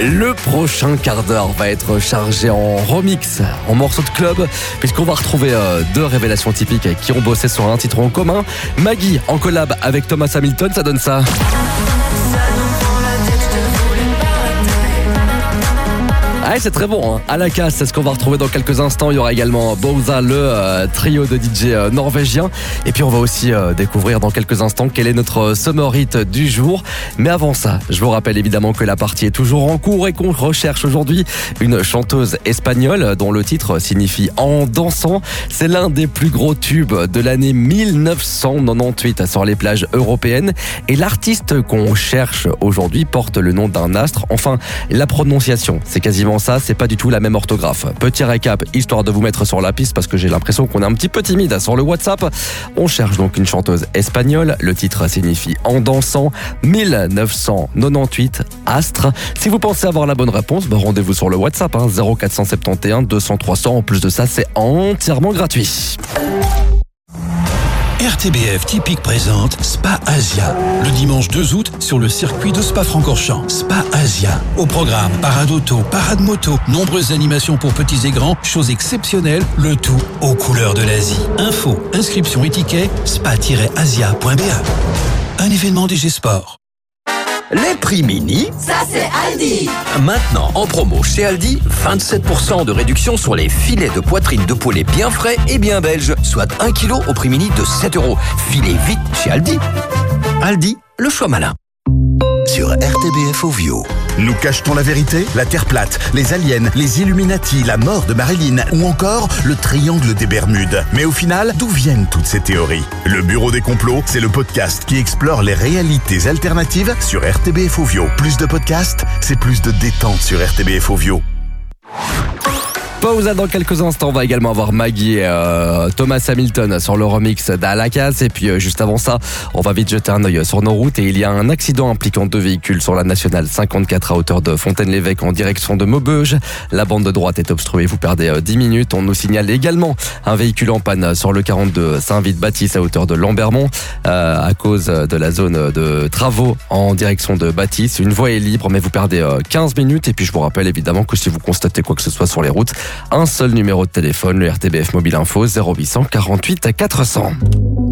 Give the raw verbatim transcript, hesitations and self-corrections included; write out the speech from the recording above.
Le prochain quart d'heure va être chargé en remix, en morceaux de club, puisqu'on va retrouver euh, deux révélations typiques qui ont bossé sur un titre en commun. Maggie en collab avec Thomas Hamilton, ça donne ça. Ah, c'est très bon, hein. À la casse, c'est ce qu'on va retrouver dans quelques instants. Il y aura également Bowza, le euh, trio de D J euh, norvégien. Et puis on va aussi euh, découvrir dans quelques instants quel est notre summer hit du jour. Mais avant ça, je vous rappelle évidemment que la partie est toujours en cours et qu'on recherche aujourd'hui une chanteuse espagnole dont le titre signifie « En dansant ». C'est l'un des plus gros tubes de l'année mille neuf cent quatre-vingt-dix-huit sur les plages européennes. Et l'artiste qu'on cherche aujourd'hui porte le nom d'un astre. Enfin, la prononciation, c'est quasiment ça, c'est pas du tout la même orthographe. Petit récap, histoire de vous mettre sur la piste parce que j'ai l'impression qu'on est un petit peu timide sur le WhatsApp. On cherche donc une chanteuse espagnole. Le titre signifie « En dansant ». mille neuf cent quatre-vingt-dix-huit, astre. Si vous pensez avoir la bonne réponse, bah rendez-vous sur le WhatsApp, hein, zéro quatre cent soixante et onze deux cents trois cents. En plus de ça, c'est entièrement gratuit. R T B F Typique présente Spa Asia, le dimanche deux août sur le circuit de Spa-Francorchamps. Spa Asia, au programme parade auto, parade moto, nombreuses animations pour petits et grands, choses exceptionnelles, le tout aux couleurs de l'Asie. Info, inscription et ticket, spa tiret asia point b a. Un événement D G Sport. Les prix mini, ça c'est Aldi. Maintenant en promo chez Aldi, vingt-sept pour cent de réduction sur les filets de poitrine de poulet bien frais et bien belges, soit un kilo au prix mini de sept euros. Filez vite chez Aldi. Aldi, le choix malin. Sur R T B F Ovio. Nous cachetons la vérité, la Terre plate, les aliens, les Illuminati, la mort de Marilyn ou encore le triangle des Bermudes. Mais au final, d'où viennent toutes ces théories ? Le Bureau des complots, c'est le podcast qui explore les réalités alternatives sur R T B F Ovio. Plus de podcasts, c'est plus de détente sur R T B F Ovio. Pause dans quelques instants, on va également avoir Maggie et euh, Thomas Hamilton sur le remix d'Alakas. Et puis euh, juste avant ça, on va vite jeter un œil sur nos routes. Et il y a un accident impliquant deux véhicules sur la nationale cinquante-quatre à hauteur de Fontaine-l'Évêque en direction de Maubeuge. La bande de droite est obstruée, vous perdez euh, dix minutes. On nous signale également un véhicule en panne sur le quarante-deux Saint-Vite-Baptiste à hauteur de Lambermont euh, à cause de la zone de travaux en direction de Baptiste. Une voie est libre mais vous perdez euh, quinze minutes. Et puis je vous rappelle évidemment que si vous constatez quoi que ce soit sur les routes, un seul numéro de téléphone, le R T B F Mobile Info, zéro huit cent quarante-huit quatre cents.